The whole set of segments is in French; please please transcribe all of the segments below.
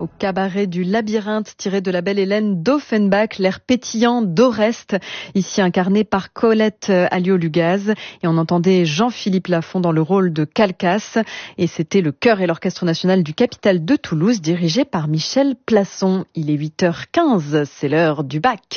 au cabaret du Labyrinthe tiré de la Belle Hélène d'Offenbach, l'air pétillant d'Oreste, ici incarné par Colette Alliot-Lugaz. Et on entendait Jean-Philippe Lafont dans le rôle de Calcasse. Et c'était le chœur et l'orchestre national du Capitole de Toulouse, dirigé par Michel Plasson. Il est 8h15, c'est l'heure du bac.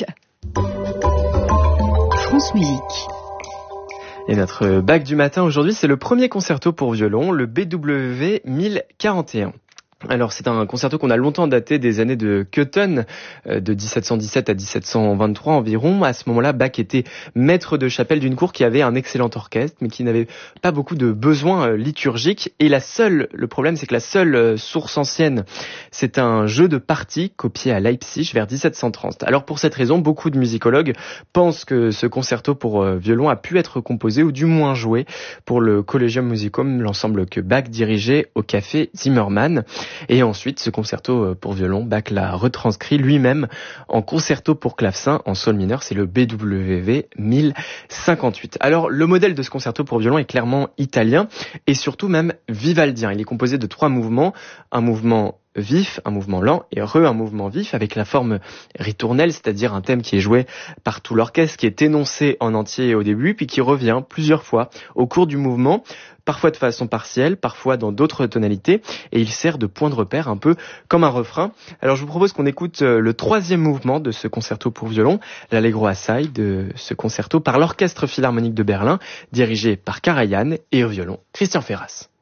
France Musique. Et notre bac du matin aujourd'hui, c'est le premier concerto pour violon, le BWV 1041. Alors c'est un concerto qu'on a longtemps daté des années de Köthen, de 1717 à 1723 environ. À ce moment-là, Bach était maître de chapelle d'une cour qui avait un excellent orchestre, mais qui n'avait pas beaucoup de besoins liturgiques. Et le problème, c'est que la seule source ancienne, c'est un jeu de parties copié à Leipzig vers 1730. Alors pour cette raison, beaucoup de musicologues pensent que ce concerto pour violon a pu être composé, ou du moins joué, pour le Collegium Musicum, l'ensemble que Bach dirigeait au café Zimmermann. Et ensuite, ce concerto pour violon, Bach l'a retranscrit lui-même en concerto pour clavecin en sol mineur. C'est le BWV 1058. Alors, le modèle de ce concerto pour violon est clairement italien et surtout même vivaldien. Il est composé de 3 mouvements. Un mouvement vif, un mouvement lent et un mouvement vif avec la forme ritournelle, c'est-à-dire un thème qui est joué par tout l'orchestre, qui est énoncé en entier au début, puis qui revient plusieurs fois au cours du mouvement, parfois de façon partielle, parfois dans d'autres tonalités, et il sert de point de repère un peu comme un refrain. Alors je vous propose qu'on écoute le 3e mouvement de ce concerto pour violon, l'Allegro assai de ce concerto par l'Orchestre Philharmonique de Berlin, dirigé par Karajan, et au violon Christian Ferras.